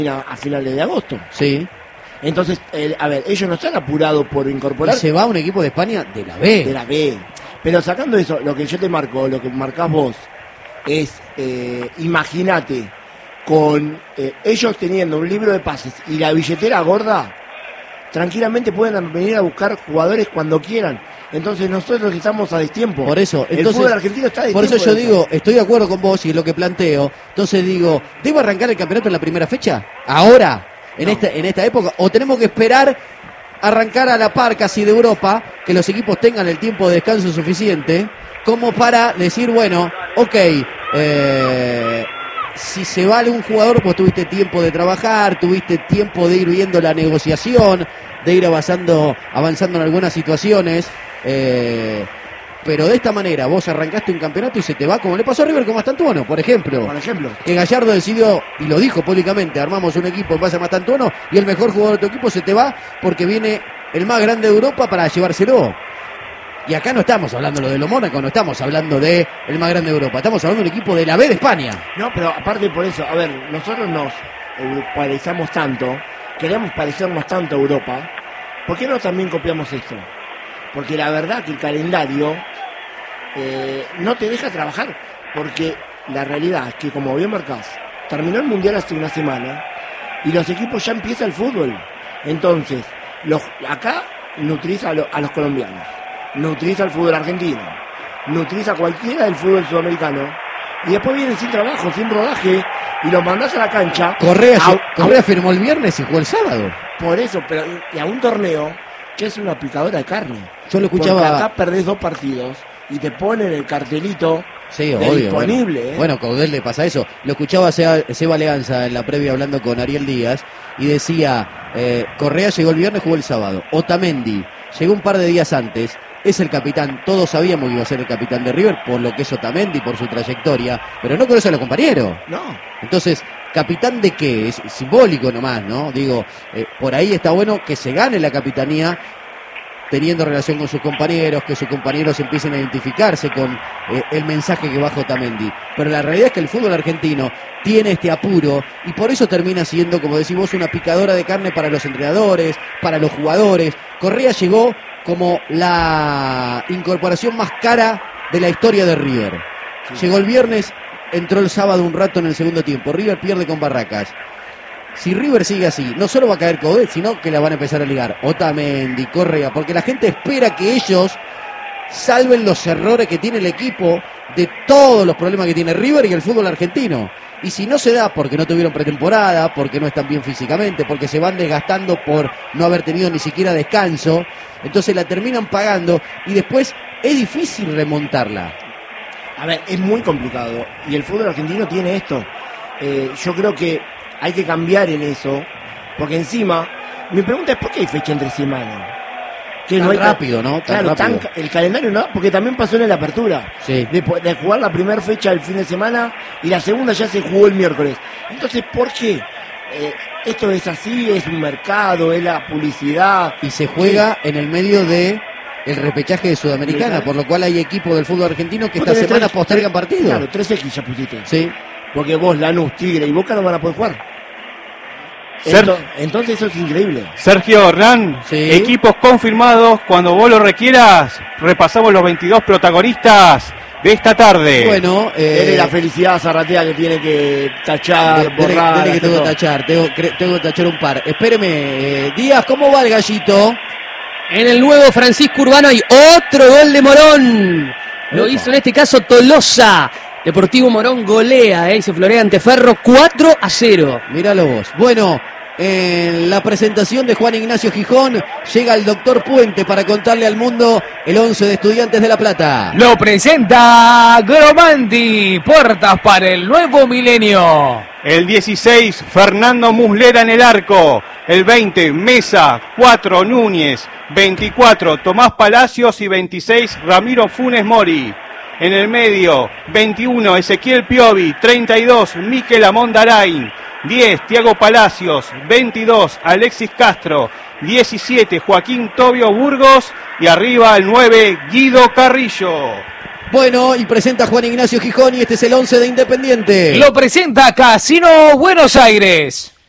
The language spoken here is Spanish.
a finales de agosto. Sí. Entonces, a ver, ellos no están apurados por incorporar. Y se va un equipo de España de la B. De la B. Pero sacando eso, lo que yo te marco, lo que marcás vos, es, imagínate, con ellos teniendo un libro de pases y la billetera gorda, tranquilamente pueden venir a buscar jugadores cuando quieran. Entonces nosotros estamos a destiempo. Por eso, el entonces, fútbol argentino está a por destiempo. eso yo digo, estoy de acuerdo con vos y es lo que planteo. Entonces digo, ¿debo arrancar el campeonato en la primera fecha? ¿Ahora? ¿En esta época? ¿O tenemos que esperar arrancar a la par casi de Europa, que los equipos tengan el tiempo de descanso suficiente como para decir, bueno, ok, si se vale un jugador, pues tuviste tiempo de trabajar, tuviste tiempo de ir viendo la negociación, de ir avanzando en algunas situaciones, pero de esta manera vos arrancaste un campeonato y se te va, como le pasó a River con Mastantuono, por ejemplo, que Gallardo decidió, y lo dijo públicamente, armamos un equipo en base a Mastantuono y el mejor jugador de tu equipo se te va porque viene el más grande de Europa para llevárselo. Y acá no estamos hablando de lo Mónaco, no estamos hablando de el más grande de Europa, estamos hablando de un equipo de la B de España. No, pero aparte por eso, a ver, nosotros nos europeizamos tanto, queremos parecernos tanto a Europa, ¿por qué no también copiamos esto? Porque la verdad que el calendario no te deja trabajar, porque la realidad es que, como bien marcás, terminó el Mundial hace una semana y los equipos ya empieza el fútbol. Entonces, acá nutrís a los colombianos, nutrís al fútbol argentino, nutrís a cualquiera del fútbol sudamericano, y después vienen sin trabajo, sin rodaje, y los mandás a la cancha. Correa firmó el viernes y jugó el sábado. Por eso, pero y a un torneo que es una picadora de carne. Yo lo escuchaba. Porque acá perdés 2 partidos y te ponen el cartelito obvio, disponible. Bueno, Caudel le pasa eso. Lo escuchaba a Seba Leganza en la previa hablando con Ariel Díaz y decía, Correa llegó el viernes, jugó el sábado. Otamendi llegó un par de días antes, es el capitán, todos sabíamos que iba a ser el capitán de River por lo que es Otamendi, por su trayectoria, pero no conoce a los compañeros. No. Entonces, ¿capitán de qué? Es simbólico nomás, ¿no? Digo, por ahí está bueno que se gane la capitanía teniendo relación con sus compañeros, que sus compañeros empiecen a identificarse con el mensaje que baja Otamendi. Pero la realidad es que el fútbol argentino tiene este apuro y por eso termina siendo, como decís vos, una picadora de carne para los entrenadores, para los jugadores. Correa llegó como la incorporación más cara de la historia de River. Sí. Llegó el viernes, entró el sábado un rato en el segundo tiempo. River pierde con Barracas. Si River sigue así, no solo va a caer Coudet, sino que la van a empezar a ligar Otamendi, Correa, porque la gente espera que ellos salven los errores que tiene el equipo de todos los problemas que tiene River y el fútbol argentino. Y si no se da porque no tuvieron pretemporada, porque no están bien físicamente, porque se van desgastando por no haber tenido ni siquiera descanso, entonces la terminan pagando y después es difícil remontarla. A ver, es muy complicado y el fútbol argentino tiene esto. Yo creo que hay que cambiar en eso, porque encima, mi pregunta es ¿por qué hay fecha entre semana? Que tan no hay rápido, ¿no? Tan claro, rápido. el calendario no, porque también pasó en la apertura. Sí. De jugar la primera fecha el fin de semana y la segunda ya se jugó el miércoles. Entonces, ¿por qué? Esto es así, es un mercado, es la publicidad. Y se juega en el medio de el repechaje de Sudamericana, por lo cual hay equipos del fútbol argentino que esta semana postergan partidos. Claro, 3X ya pusiste. Sí. Porque vos, Lanús, Tigre y Boca no van a poder jugar. Entonces eso es increíble. Sergio Hernán, sí. Equipos confirmados, cuando vos lo requieras, repasamos los 22 protagonistas de esta tarde. Bueno, es la felicidad Zarratea que tiene que tachar, borrar. Tiene que tengo que tachar, tengo que tachar un par. Espéreme, Díaz, ¿cómo va el Gallito? En el nuevo Francisco Urbano hay otro gol de Morón. Lo hizo en este caso Tolosa. Deportivo Morón golea, y se florea ante Ferro 4-0. Míralo vos. Bueno, en la presentación de Juan Ignacio Gijón llega el doctor Puente para contarle al mundo el 11 de Estudiantes de La Plata. Lo presenta Gromandi, puertas para el nuevo milenio. El 16, Fernando Muslera en el arco. El 20, Mesa. 4, Núñez. 24, Tomás Palacios. Y 26, Ramiro Funes Mori. En el medio, 21, Ezequiel Piovi. 32, Miquel Amondarain. 10, Tiago Palacios. 22, Alexis Castro. 17, Joaquín Tobio Burgos. Y arriba el 9, Guido Carrillo. Bueno, y presenta Juan Ignacio Gijón y este es el 11 de Independiente. Lo presenta Casino Buenos Aires.